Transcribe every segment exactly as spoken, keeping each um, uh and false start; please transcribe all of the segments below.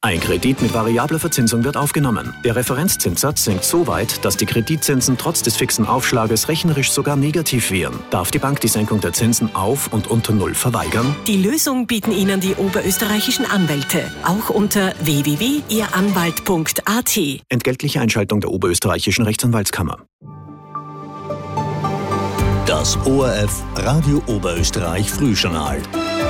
Ein Kredit mit variabler Verzinsung wird aufgenommen. Der Referenzzinssatz sinkt so weit, dass die Kreditzinsen trotz des fixen Aufschlages rechnerisch sogar negativ wären. Darf die Bank die Senkung der Zinsen auf und unter Null verweigern? Die Lösung bieten Ihnen die oberösterreichischen Anwälte. Auch unter w w w punkt ihr anwalt punkt a t. Entgeltliche Einschaltung der oberösterreichischen Rechtsanwaltskammer. Das O R F Radio Oberösterreich Frühjournal.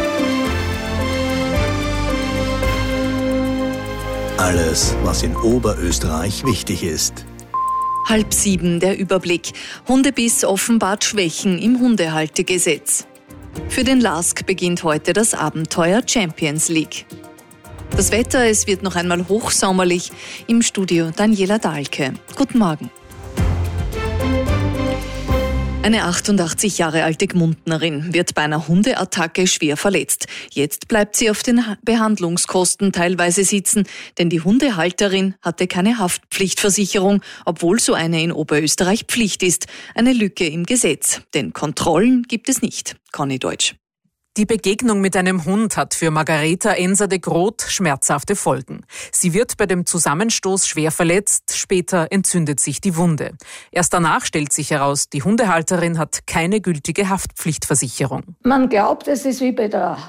Alles, was in Oberösterreich wichtig ist. Halb sieben der Überblick. Hundebiss offenbart Schwächen im Hundehaltegesetz. Für den L A S K beginnt heute das Abenteuer Champions League. Das Wetter, es wird noch einmal hochsommerlich. Im Studio Daniela Dahlke. Guten Morgen. Eine achtundachtzig Jahre alte Gmundnerin wird bei einer Hundeattacke schwer verletzt. Jetzt bleibt sie auf den Behandlungskosten teilweise sitzen, denn die Hundehalterin hatte keine Haftpflichtversicherung, obwohl so eine in Oberösterreich Pflicht ist. Eine Lücke im Gesetz, denn Kontrollen gibt es nicht. Conny Deutsch. Die Begegnung mit einem Hund hat für Margareta Enser de Groot schmerzhafte Folgen. Sie wird bei dem Zusammenstoß schwer verletzt, später entzündet sich die Wunde. Erst danach stellt sich heraus, die Hundehalterin hat keine gültige Haftpflichtversicherung. Man glaubt, es ist wie bei der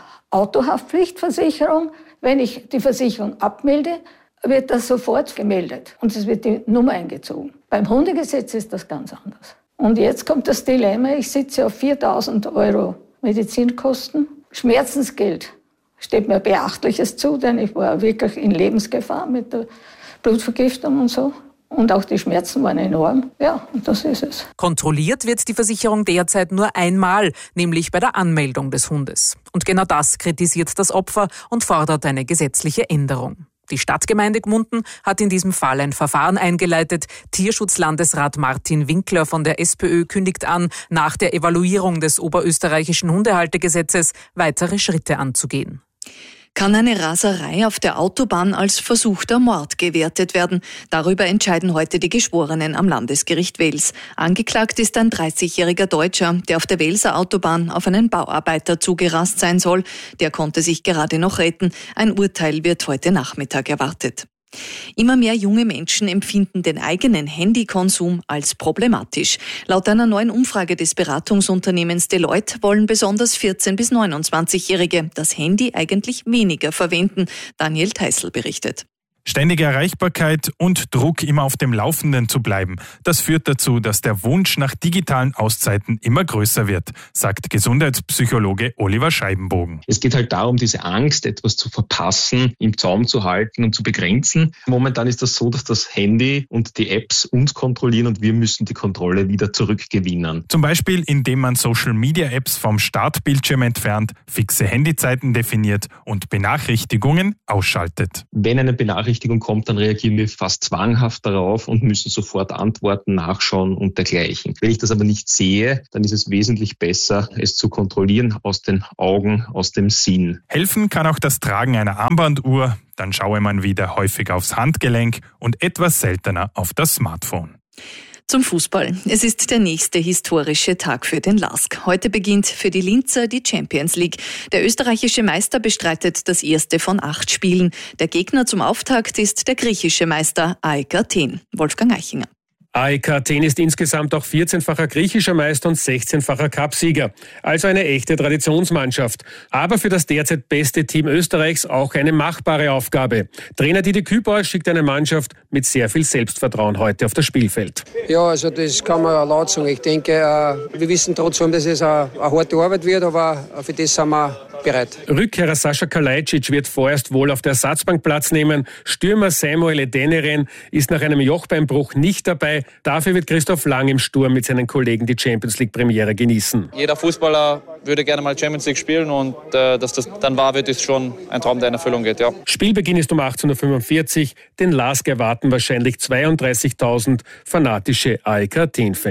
Autohaftpflichtversicherung. Wenn ich die Versicherung abmelde, wird das sofort gemeldet und es wird die Nummer eingezogen. Beim Hundegesetz ist das ganz anders. Und jetzt kommt das Dilemma, ich sitze auf viertausend Euro Medizinkosten. Schmerzensgeld steht mir Beachtliches zu, denn ich war wirklich in Lebensgefahr mit der Blutvergiftung und so. Und auch die Schmerzen waren enorm. Ja, und das ist es. Kontrolliert wird die Versicherung derzeit nur einmal, nämlich bei der Anmeldung des Hundes. Und genau das kritisiert das Opfer und fordert eine gesetzliche Änderung. Die Stadtgemeinde Gmunden hat in diesem Fall ein Verfahren eingeleitet. Tierschutzlandesrat Martin Winkler von der SPÖ kündigt an, nach der Evaluierung des oberösterreichischen Hundehaltegesetzes weitere Schritte anzugehen. Kann eine Raserei auf der Autobahn als versuchter Mord gewertet werden? Darüber entscheiden heute die Geschworenen am Landesgericht Wels. Angeklagt ist ein dreißigjähriger Deutscher, der auf der Welser Autobahn auf einen Bauarbeiter zugerast sein soll. Der konnte sich gerade noch retten. Ein Urteil wird heute Nachmittag erwartet. Immer mehr junge Menschen empfinden den eigenen Handykonsum als problematisch. Laut einer neuen Umfrage des Beratungsunternehmens Deloitte wollen besonders vierzehn- bis neunundzwanzigjährige das Handy eigentlich weniger verwenden. Daniel Theißl berichtet. Ständige Erreichbarkeit und Druck, immer auf dem Laufenden zu bleiben, das führt dazu, dass der Wunsch nach digitalen Auszeiten immer größer wird, sagt Gesundheitspsychologe Oliver Scheibenbogen. Es geht halt darum, diese Angst, etwas zu verpassen, im Zaum zu halten und zu begrenzen. Momentan ist das so, dass das Handy und die Apps uns kontrollieren und wir müssen die Kontrolle wieder zurückgewinnen. Zum Beispiel, indem man Social-Media-Apps vom Startbildschirm entfernt, fixe Handyzeiten definiert und Benachrichtigungen ausschaltet. Wenn eine Benachrichtigung kommt, dann reagieren wir fast zwanghaft darauf und müssen sofort antworten, nachschauen und dergleichen. Wenn ich das aber nicht sehe, dann ist es wesentlich besser, es zu kontrollieren aus den Augen, aus dem Sinn. Helfen kann auch das Tragen einer Armbanduhr, dann schaue man wieder häufig aufs Handgelenk und etwas seltener auf das Smartphone. Zum Fußball. Es ist der nächste historische Tag für den L A S K. Heute beginnt für die Linzer die Champions League. Der österreichische Meister bestreitet das erste von acht Spielen. Der Gegner zum Auftakt ist der griechische Meister A E K Athen. Wolfgang Eichinger. A E K Athen ist insgesamt auch vierzehnfacher griechischer Meister und sechzehnfacher Cupsieger. Also eine echte Traditionsmannschaft. Aber für das derzeit beste Team Österreichs auch eine machbare Aufgabe. Trainer Didi Kübauer schickt eine Mannschaft mit sehr viel Selbstvertrauen heute auf das Spielfeld. Ja, also das kann man laut sagen. Ich denke, wir wissen trotzdem, dass es eine harte Arbeit wird, aber für das sind wir bereit. Rückkehrer Sascha Kalajdzic wird vorerst wohl auf der Ersatzbank Platz nehmen. Stürmer Samuel Edeneren ist nach einem Jochbeinbruch nicht dabei. Dafür wird Christoph Lang im Sturm mit seinen Kollegen die Champions League Premiere genießen. Jeder Fußballer würde gerne mal Champions League spielen und äh, dass das dann wahr wird, ist schon ein Traum, der in Erfüllung geht. Ja. Spielbeginn ist um achtzehn Uhr fünfundvierzig. Den L A S K erwarten wahrscheinlich zweiunddreißigtausend fanatische A E K Athen-Fans.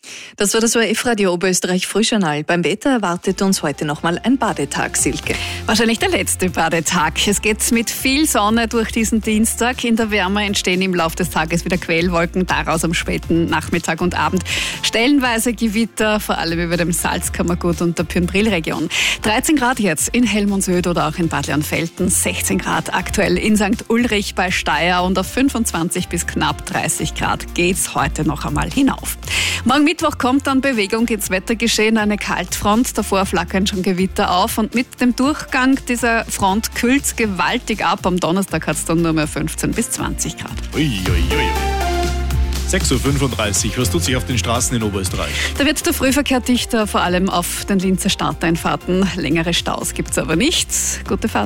Das war das O R F-Radio Oberösterreich Frühjournal. Beim Wetter erwartet uns heute nochmal ein Badetag, Silke. Wahrscheinlich der letzte Badetag. Es geht mit viel Sonne durch diesen Dienstag. In der Wärme entstehen im Laufe des Tages wieder Quellwolken, daraus am späten Nachmittag und Abend stellenweise Gewitter, vor allem über dem Salzkammergut und der Pyrnbril-Region. dreizehn Grad jetzt in Hellmundsöd oder auch in Bad Leonfelden, sechzehn Grad aktuell in Sankt Ulrich bei Steyr und auf fünfundzwanzig bis knapp dreißig Grad geht's heute noch einmal hinauf. Morgen Mittwoch kommt dann Bewegung ins Wettergeschehen, eine Kaltfront. Davor flackern schon Gewitter auf und mit dem Durchgang dieser Front kühlt es gewaltig ab. Am Donnerstag hat es dann nur mehr fünfzehn bis zwanzig Grad. Ui, ui, ui. sechs Uhr fünfunddreißig. Was tut sich auf den Straßen in Oberösterreich? Da wird der Frühverkehr dichter, vor allem auf den Linzer Stadteinfahrten. Längere Staus gibt es aber nicht. Gute Fahrt.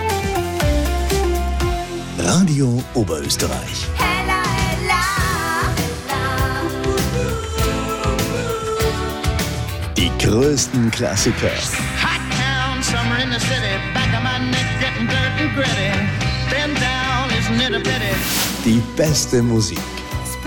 Radio Oberösterreich. Die größten Klassiker. Die beste Musik.